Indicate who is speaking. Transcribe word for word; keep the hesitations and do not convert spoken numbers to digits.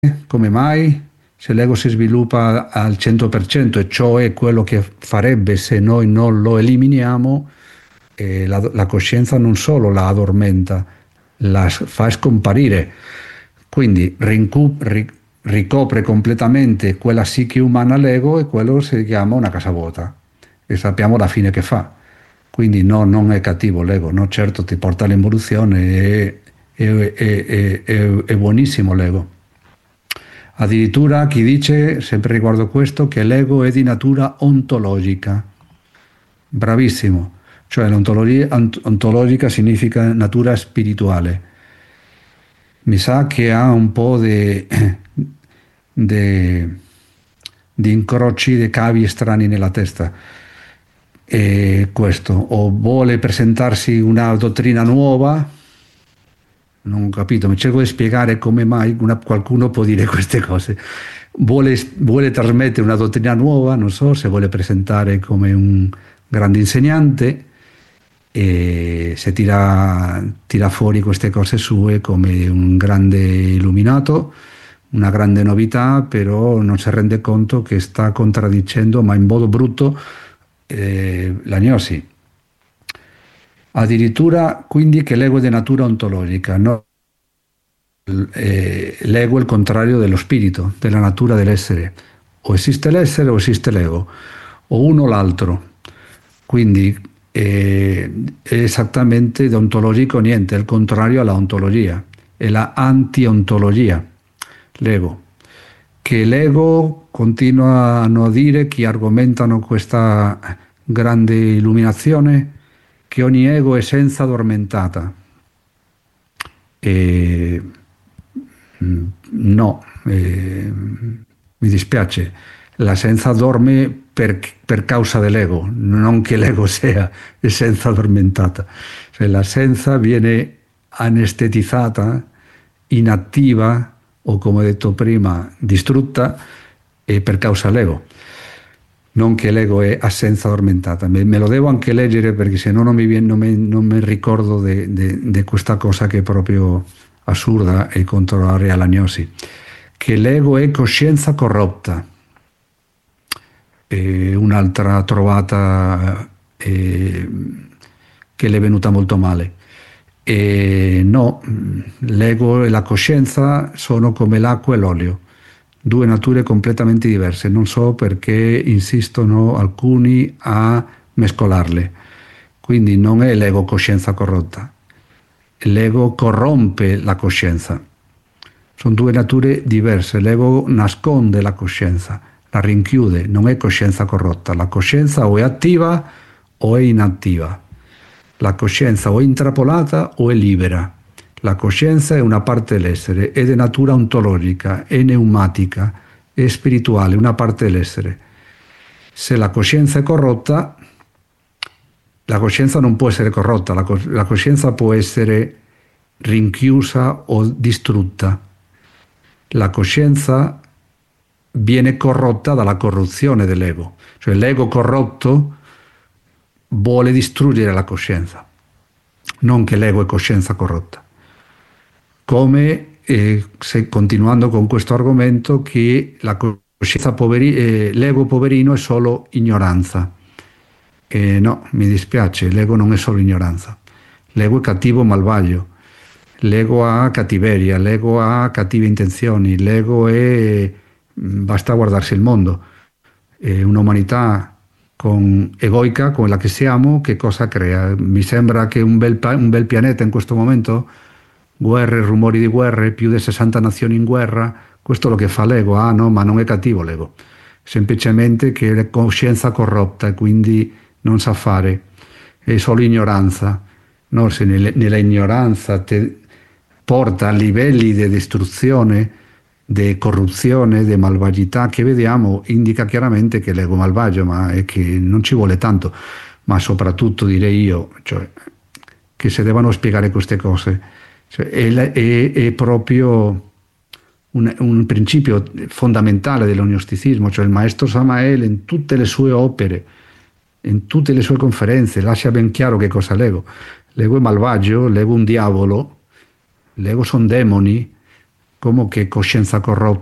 Speaker 1: come mai? Se l'ego si sviluppa al cento per cento e ciò è quello che farebbe se noi non lo eliminiamo, eh, la, la coscienza non solo la addormenta, la fa scomparire. Quindi rincu- ri- ricopre completamente quella psiche umana l'ego e quello si chiama una casa vuota e sappiamo la fine che fa. Quindi no, non è cattivo l'ego, no, certo ti porta all'involuzione, è, è, è, è, è, è buonissimo l'ego. Addirittura chi dice, sempre riguardo questo, che l'ego è di natura ontologica. Bravissimo, cioè l'ontologia ont- ontologica significa natura spirituale. Mi sa che ha un po' di di incroci, di cavi strani nella testa. E questo, o vuole presentarsi una dottrina nuova, non ho capito, mi cerco di spiegare come mai una- qualcuno può dire queste cose. Vuole, vuole trasmettere una dottrina nuova, non so se vuole presentare come un grande insegnante e se tira, tira fuori queste cose sue come un grande illuminato, una grande novità, però non si rende conto che sta contraddicendo, ma in modo brutto, eh, la gnosi. Addirittura quindi che l'ego è di natura ontologica, no? Eh, l'ego è il contrario dello spirito, della natura dell'essere. O esiste l'essere o esiste l'ego, o uno o l'altro. Quindi eh, è esattamente deontologico niente, è il contrario alla ontologia, è la anti-ontologia, l'ego. Che l'ego continuano a dire chi argomentano questa grande illuminazione che ogni ego è senza addormentata. E, mm, no, eh, mi dispiace, la senza dorme per, per causa dell'ego, non che l'ego sia essenza addormentata. Cioè, la senza viene anestetizzata, inattiva o, come detto prima, distrutta e per causa dell'ego. Non che l'ego è assenza addormentata, me, me lo devo anche leggere perché se no non mi, viene, non mi, non mi ricordo di questa cosa che è proprio assurda e contraria alla gnosi, che l'ego è coscienza corrotta. E un'altra trovata eh, che le è venuta molto male. E no, l'ego e la coscienza sono come l'acqua e l'olio, due nature completamente diverse. Non so perché insistono alcuni a mescolarle. Quindi non è l'ego coscienza corrotta, l'ego corrompe la coscienza. Sono due nature diverse. L'ego nasconde la coscienza, la rinchiude, non è coscienza corrotta. La coscienza o è attiva o è inattiva. La coscienza o è intrappolata o è libera. La coscienza è una parte dell'essere, è di natura ontologica, è pneumatica, è spirituale, una parte dell'essere. Se la coscienza è corrotta, la coscienza non può essere corrotta, la, cos- la coscienza può essere rinchiusa o distrutta. La coscienza viene corrotta dalla corruzione dell'ego, cioè l'ego corrotto vuole distruggere la coscienza, non che l'ego è coscienza corrotta. Come, eh, se, continuando con questo argomento, che la coscienza poveri, eh, l'ego poverino è solo ignoranza. Eh, no, mi dispiace, l'ego non è solo ignoranza. L'ego è cattivo malvagio, l'ego ha cattiveria, l'ego ha cattive intenzioni, l'ego è... basta guardarsi il mondo. Eh, un'umanità con, egoica come la che siamo, che cosa crea? Mi sembra che un bel, un bel pianeta in questo momento, guerre, rumori di guerre, più di sessanta nazioni in guerra, questo è lo che fa l'ego. Ah no, ma non è cattivo l'ego, semplicemente che è coscienza corrotta e quindi non sa fare, è solo ignoranza. No, se nella ignoranza ti porta a livelli di distruzione, di corruzione, di malvagità che vediamo, indica chiaramente che l'ego è malvagio, ma è che non ci vuole tanto. Ma soprattutto direi io, cioè, che se devono spiegare queste cose, cioè, è, è, è proprio un, un principio fondamentale dell'ognosticismo, cioè il maestro Samael in tutte le sue opere, in tutte le sue conferenze, lascia ben chiaro che cosa è l'ego. L'ego è malvagio, l'ego è un diavolo, l'ego sono demoni, come che coscienza corrotta?